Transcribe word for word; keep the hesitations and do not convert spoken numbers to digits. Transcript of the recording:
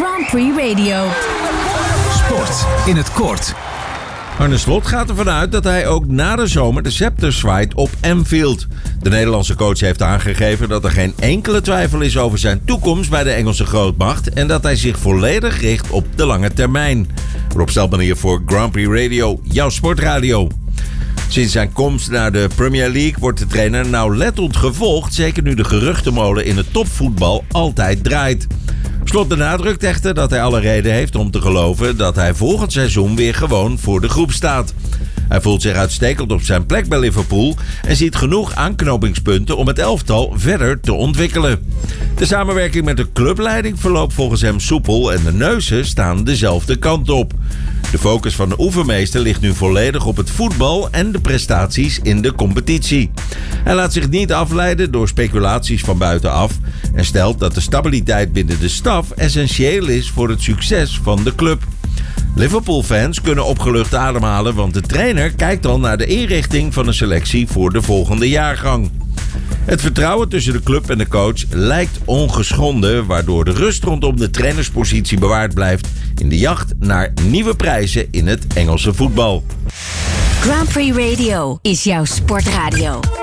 Grand Prix Radio. Sport in het kort. Arne Slot gaat ervan uit dat hij ook na de zomer de scepter zwaait op Anfield. De Nederlandse coach heeft aangegeven dat er geen enkele twijfel is over zijn toekomst bij de Engelse grootmacht en dat hij zich volledig richt op de lange termijn. Rob Stelman hier voor Grand Prix Radio, jouw sportradio. Sinds zijn komst naar de Premier League wordt de trainer nauwlettend gevolgd, zeker nu de geruchtenmolen in het topvoetbal altijd draait. Slot benadrukt echter dat hij alle reden heeft om te geloven dat hij volgend seizoen weer gewoon voor de groep staat. Hij voelt zich uitstekend op zijn plek bij Liverpool en ziet genoeg aanknopingspunten om het elftal verder te ontwikkelen. De samenwerking met de clubleiding verloopt volgens hem soepel en de neuzen staan dezelfde kant op. De focus van de oefenmeester ligt nu volledig op het voetbal en de prestaties in de competitie. Hij laat zich niet afleiden door speculaties van buitenaf en stelt dat de stabiliteit binnen de staf essentieel is voor het succes van de club. Liverpool-fans kunnen opgelucht ademhalen, want de trainer kijkt al naar de inrichting van een selectie voor de volgende jaargang. Het vertrouwen tussen de club en de coach lijkt ongeschonden, waardoor de rust rondom de trainerspositie bewaard blijft in de jacht naar nieuwe prijzen in het Engelse voetbal. Grand Prix Radio is jouw sportradio.